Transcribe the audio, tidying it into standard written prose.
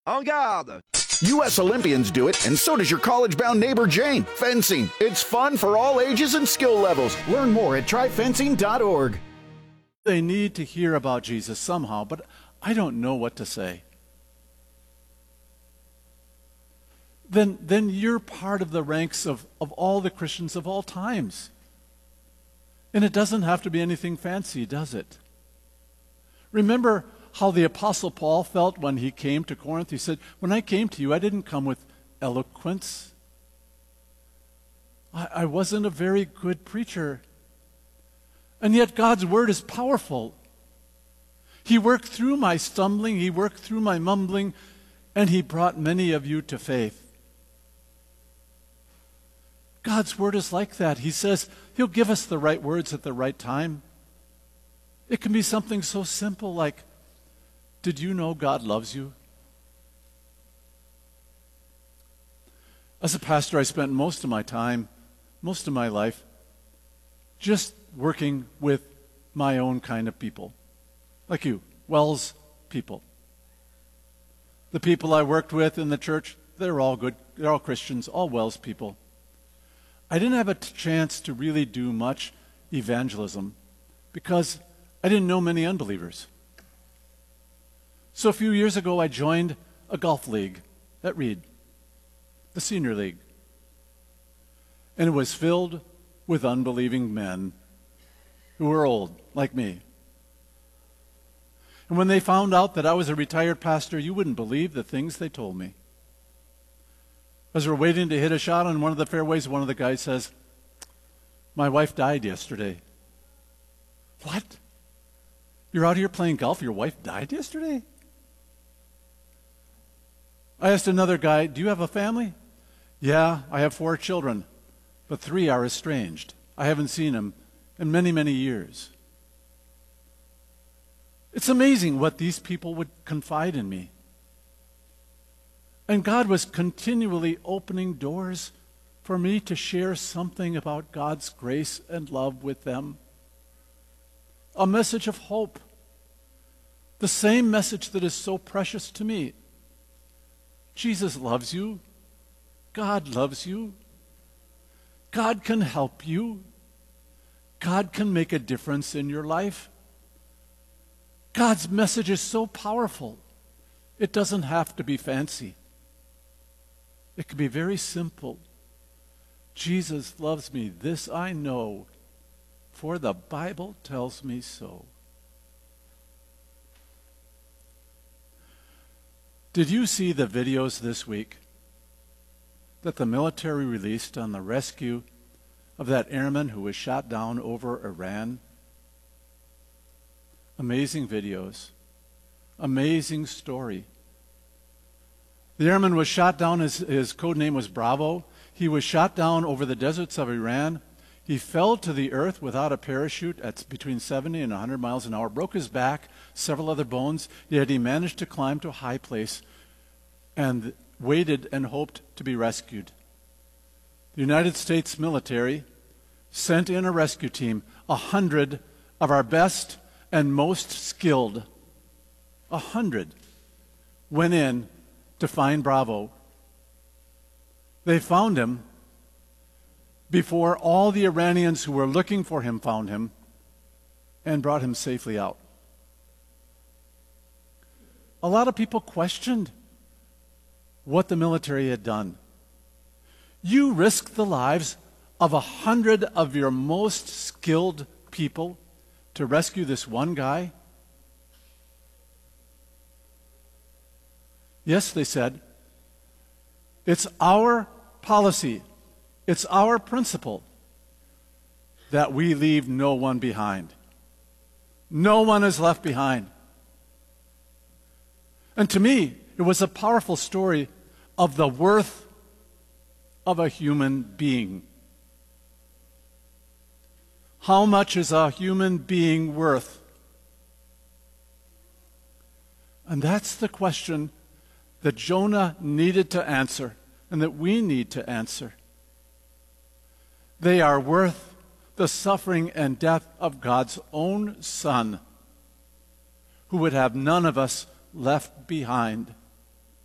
En garde! U.S. Olympians do it, and so does your college-bound neighbor Jane. Fencing. It's fun for all ages and skill levels. Learn more at tryfencing.org. They need to hear about Jesus somehow, but I don't know what to say. Then you're part of the ranks of all the Christians of all times. And it doesn't have to be anything fancy, does it? Remember how the Apostle Paul felt when he came to Corinth? He said, when I came to you, I didn't come with eloquence. I wasn't a very good preacher. And yet God's word is powerful. He worked through my stumbling, he worked through my mumbling, and he brought many of you to faith. God's word is like that. He says he'll give us the right words at the right time. It can be something so simple like, did you know God loves you? As a pastor, I spent most of my time, most of my life, just working with my own kind of people. Like you, Wells people. The people I worked with in the church, they're all good. They're all Christians, all Wells people. I didn't have a chance to really do much evangelism because I didn't know many unbelievers. So a few years ago, I joined a golf league at Reed, the senior league. And it was filled with unbelieving men who were old, like me. And when they found out that I was a retired pastor, you wouldn't believe the things they told me. As we're waiting to hit a shot on one of the fairways, one of the guys says, my wife died yesterday. What? You're out here playing golf, your wife died yesterday? I asked another guy, do you have a family? Yeah, I have 4 children, but 3 are estranged. I haven't seen them in many, many years. It's amazing what these people would confide in me. And God was continually opening doors for me to share something about God's grace and love with them. A message of hope. The same message that is so precious to me. Jesus loves you. God loves you. God can help you. God can make a difference in your life. God's message is so powerful. It doesn't have to be fancy. It can be very simple. Jesus loves me. This I know, for the Bible tells me so. Did you see the videos this week that the military released on the rescue of that airman who was shot down over Iran? Amazing videos. Amazing story. The airman was shot down, his code name was Bravo. He was shot down over the deserts of Iran. He fell to the earth without a parachute at between 70 and 100 miles an hour, broke his back, several other bones, yet he managed to climb to a high place and waited and hoped to be rescued. The United States military sent in a rescue team, 100 of our best and most skilled. 100 went in to find Bravo. They found him before all the Iranians who were looking for him found him and brought him safely out. A lot of people questioned what the military had done. You risked the lives of 100 of your most skilled people to rescue this one guy? Yes, they said, it's our policy, it's our principle that we leave no one behind. No one is left behind. And to me, it was a powerful story of the worth of a human being. How much is a human being worth? And that's the question that Jonah needed to answer and that we need to answer. They are worth the suffering and death of God's own Son, who would have none of us left behind.